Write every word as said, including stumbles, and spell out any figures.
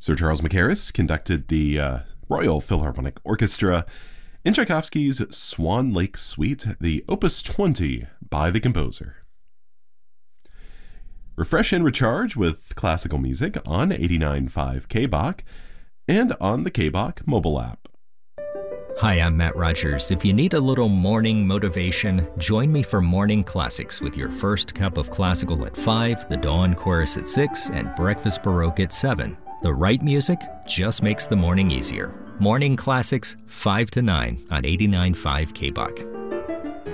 Sir Charles Mackerras conducted the uh, Royal Philharmonic Orchestra in Tchaikovsky's Swan Lake Suite, the Opus twenty by the composer. Refresh and recharge with classical music on eighty-nine point five K B O C and on the K B O C mobile app. Hi, I'm Matt Rogers. If you need a little morning motivation, join me for Morning Classics with your first cup of classical at five, the Dawn Chorus at six, and Breakfast Baroque at seven. The right music just makes the morning easier. Morning Classics, five to nine on eighty-nine point five K B O C.